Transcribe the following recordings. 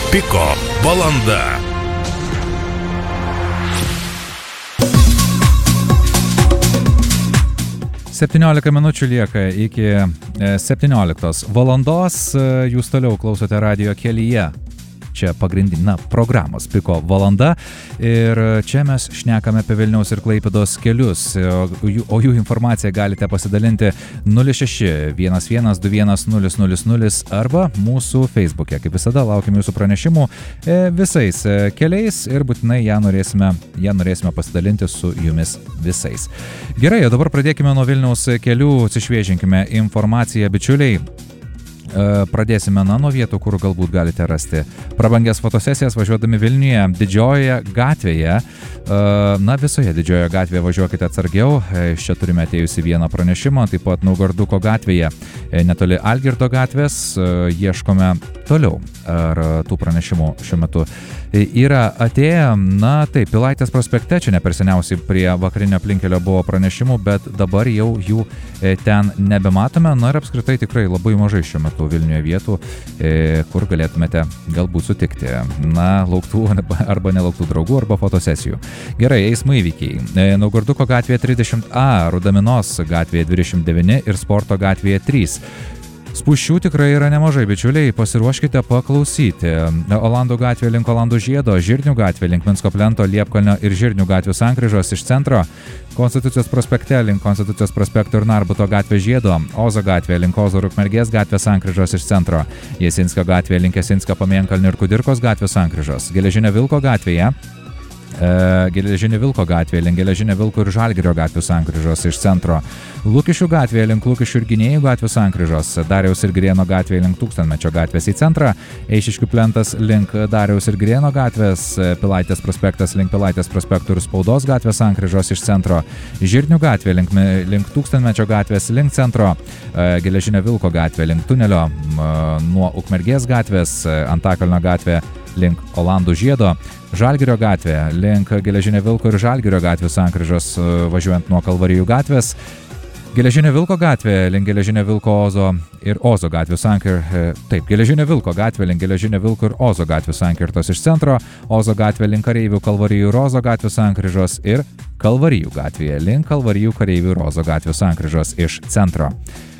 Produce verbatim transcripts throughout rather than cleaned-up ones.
Piko valanda. septyniolika minučių lieka iki septynioliktos valandos. Jūs toliau klausote radijo kelyje. Čia pagrindinė na, programos Piko valanda ir čia mes šnekame apie Vilniaus ir Klaipėdos kelius, o jų, o jų informaciją galite pasidalinti nulis šeši vienas vienas du vienas nulis nulis nulis arba mūsų Facebook'e. Kaip visada laukiam jūsų pranešimų visais keliais ir būtinai ją norėsime, ją norėsime pasidalinti su jumis visais. Gerai, o dabar pradėkime nuo Vilniaus kelių, atsišviežinkime informaciją, bičiuliai. Pradėsime na, nuo vietų, kur galbūt galite rasti prabangias fotosesijas važiuodami Vilniuje Didžiojoje gatvėje. Na, visoje Didžiojoje gatvėje važiuokite atsargiau. Čia turime atėjusi vieną pranešimą, taip pat Naugarduko gatvėje, netoli Algirdo gatvės. Ieškome toliau, ar tų pranešimų šiuo metu yra atėję. Na, taip, Pilaitės prospekte, čia ne per seniausiai prie vakarinio aplinkelio buvo pranešimų, bet dabar jau jų ten nebematome. Na ir apskritai tikrai labai mažai šiuo metu Vilniuje vietų, kur galėtumėte galbūt sutikti, na, lauktų arba nelauktų draugų arba fotosesijų. Gerai, eismo įvykiai. Naugarduko gatvėje trisdešimt A, Rudaminos gatvėje dvidešimt devyni ir Sporto gatvėje trys. Spūsčių tikrai yra nemažai, bičiuliai, pasiruoškite paklausyti. Olandų gatvė link Olandų žiedo, Žirnių gatvė link Minsko plento, Liepkalnio ir Žirnių gatvių sankryžos iš centro, Konstitucijos prospekte link Konstitucijos prospekto ir Narbuto gatvė žiedo, Ozo gatvė link Ozo ir Ukmergės gatvė sankryžos iš centro, Jasinskio gatvė link Jasinskio, Pamėnkalnio ir Kudirkos gatvė sankryžos, Geležinio Vilko gatvėje, Geležinio Vilko gatvėje link Geležinio Vilko ir Žalgirio gatvių sankryžos iš centro, Lukišių gatvėje link Lukišių ir Gynėjų gatvių sankryžos, Dariaus ir Girėno gatvėje link Tūkstantmečio gatvės į centrą, Eišiškių plentas link Dariaus ir Girėno gatvės, Pilaitės prospektas link Pilaitės prospektų ir Spaudos gatvės sankryžos iš centro, Žirnių gatvėje link, link Tūkstantmečio gatvės link centro, Geležinio Vilko gatvėje link tunelio nuo Ukmergės gatvės, Antakalnio gatvė link Olandų žiedo, Žalgirio gatvė link Geležinio Vilko ir Žalgirio gatvių sankryžos važiuojant nuo Kalvarijų gatvės, Geležinio Vilko gatvė link Geležinio Vilko Ozo ir Ozo gatvių sankryžos, taip, Geležinio Vilko gatvė link Geležinio Vilko ir Ozo gatvių sankryžos iš centro, Ozo gatvė link Kareivių, Kalvarijų ir Ozo gatvių sankryžos ir Kalvarijų gatvėje link Kalvarijų, Kareivių ir Ozo gatvių sankryžos iš centro.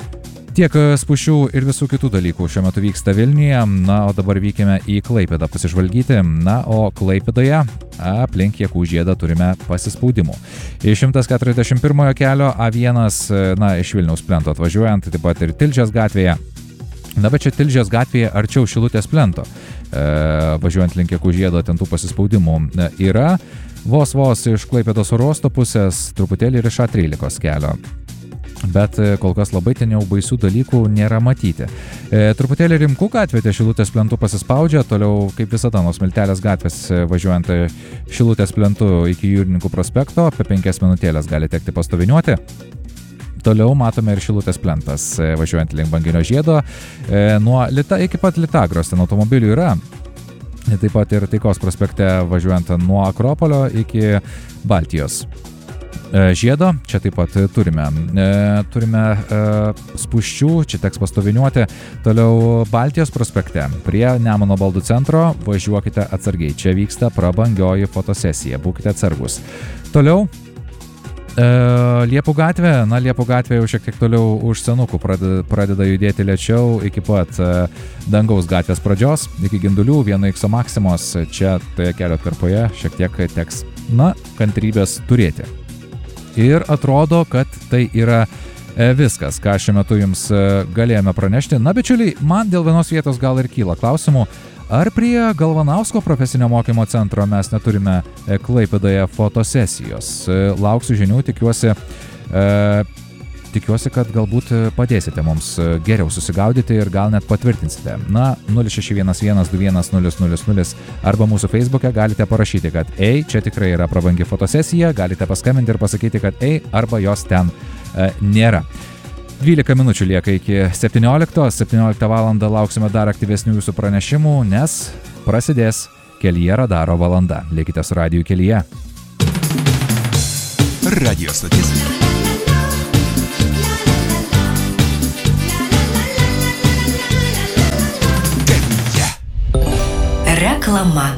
Tiek spūsčių ir visų kitų dalykų šiuo metu vyksta Vilniuje, na, o dabar vykime į Klaipėdą pasižvalgyti, na, o Klaipėdoje aplink Jakų žiedą turime pasispaudimų. Iš šimtas keturiasdešimt pirmojo kelio A vienas, na, iš Vilniaus plento atvažiuojant, taip pat ir Tilžės gatvėje, na, bet čia Tilžės gatvėje arčiau Šilutės plento, e, važiuojant link Jakų žiedo, ten tų pasispaudimų yra, vos vos iš Klaipėdos oro uosto pusės, truputėlį ir iš A trylikos kelio. Bet kol kas labai ten jau baisių dalykų nėra matyti. E, truputėlį Rimkų gatvė ties Šilutės plentu pasispaudžia, toliau kaip visada nuo Smiltelės gatvės važiuojant Šilutės plentu iki Jūrininkų prospekto, apie penkias minutėlės gali tekti pastoviniuoti. Toliau matome ir Šilutės plentas, važiuojant link Banginio žiedo, e, nuo Lita iki pat Litagros, ten automobilių yra. Taip pat ir Taikos prospekte važiuojant nuo Akropolio iki Baltijos žiedo, čia taip pat turime, e, turime e, spūsčių, čia teks pastoviniuoti. Toliau Baltijos prospekte prie Nemuno baldų centro važiuokite atsargiai, čia vyksta prabangioji fotosesija, būkite atsargus. Toliau e, Liepų gatvė, na Liepų gatvė jau šiek tiek toliau už Senukų pradeda, pradeda judėti lėčiau iki pat e, Dangaus gatvės pradžios, iki Gindulių, vieno X Maksimos, čia toje kelio atkarpoje šiek tiek teks, na, kantrybės turėti. Ir atrodo, kad tai yra viskas, ką šiuo metu jums galėjome pranešti. Na, bičiuliai, man dėl vienos vietos gal ir kyla klausimų, ar prie Galvanausko profesinio mokymo centro mes neturime Klaipėdoje fotosesijos. Lauksiu žinių, tikiuosi, e, tikiuosi, kad galbūt padėsite mums geriau susigaudyti ir gal net patvirtinsite. Na, nulis šeši vienas vienas du vienas nulis nulis nulis arba mūsų Facebook'e galite parašyti, kad ei, čia tikrai yra prabangi fotosesija, galite paskambinti ir pasakyti, kad ei, arba jos ten e, nėra. dvylika minučių lieka iki septynioliktos, septynioliktą valandą lauksime dar aktyvesnių jūsų pranešimų, nes prasidės Kelyje radaro valanda. Likite su radiju Kelyje. Radio stotis. Reklama.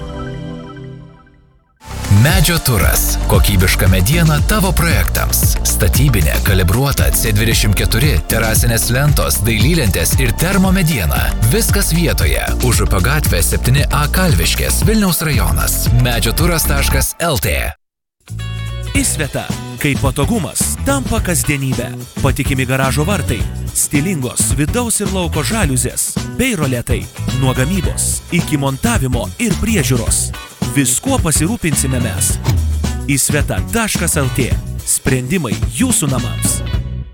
Medžio turas. Kokybiška mediena tavo projektams. Statybinė, kalibruota C dvidešimt keturi, terasinės lentos, dailylentės ir termomediena. Viskas vietoje. Užupio gatvė septyni A Kalviškės, Vilniaus rajonas. medžio turas taškas L T. Įsveta, kai patogumas tampa kasdienybė. Patikimi garažo vartai, stilingos vidaus ir lauko žaliuzės, bei roletai. Nuo gamybos iki montavimo ir priežiūros. Viskuo pasirūpinsime mes. Įsveta taškas L T. Sprendimai jūsų namams.